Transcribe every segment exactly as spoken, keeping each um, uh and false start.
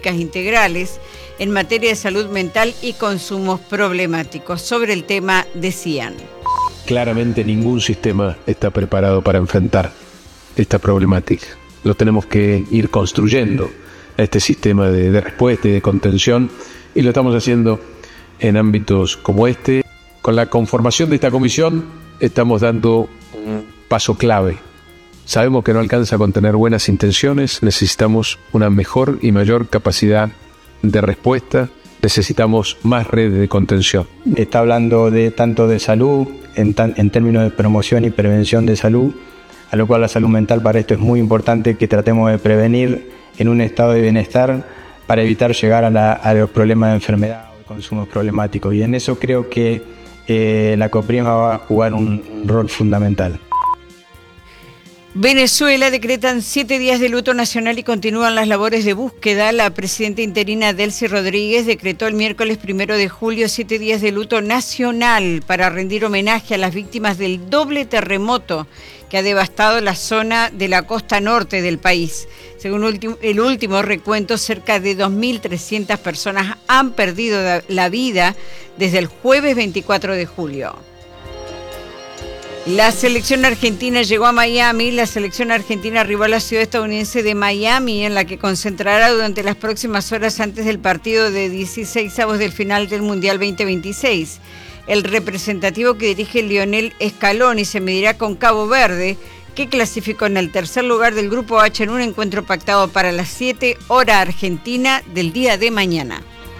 políticas integrales en materia de salud mental y consumos problemáticos. Sobre el tema decían: claramente ningún sistema está preparado para enfrentar esta problemática. Lo tenemos que ir construyendo, este sistema de, de respuesta y de contención, y lo estamos haciendo en ámbitos como este. Con la conformación de esta comisión estamos dando un paso clave. Sabemos que no alcanza con tener buenas intenciones, necesitamos una mejor y mayor capacidad de respuesta, necesitamos más redes de contención. Está hablando de tanto de salud, en, tan, en términos de promoción y prevención de salud, a lo cual la salud mental para esto es muy importante que tratemos de prevenir en un estado de bienestar para evitar llegar a, la, a los problemas de enfermedad o de consumos problemáticos. Y en eso creo que eh, la COPRIMA va a jugar un, un rol fundamental. Venezuela decretan siete días de luto nacional y continúan las labores de búsqueda. La presidenta interina Delcy Rodríguez decretó el miércoles primero de julio siete días de luto nacional para rendir homenaje a las víctimas del doble terremoto que ha devastado la zona de la costa norte del país. Según el último recuento, cerca de dos mil trescientas personas han perdido la vida desde el jueves veinticuatro de julio. La selección argentina llegó a Miami. La selección argentina arribó a la ciudad estadounidense de Miami, en la que concentrará durante las próximas horas antes del partido de dieciseisavos del final del Mundial veinte veintiséis. El representativo que dirige Lionel Scaloni se medirá con Cabo Verde, que clasificó en el tercer lugar del Grupo H en un encuentro pactado para las siete hora argentina del día de mañana.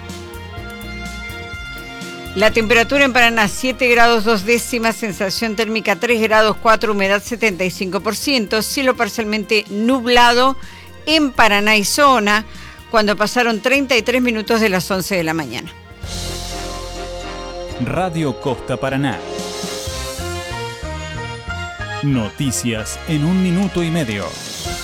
La temperatura en Paraná, siete grados dos décimas, sensación térmica tres grados cuatro, humedad setenta y cinco por ciento, cielo parcialmente nublado en Paraná y zona, cuando pasaron treinta y tres minutos de las once de la mañana. Radio Costa Paraná. Noticias en un minuto y medio.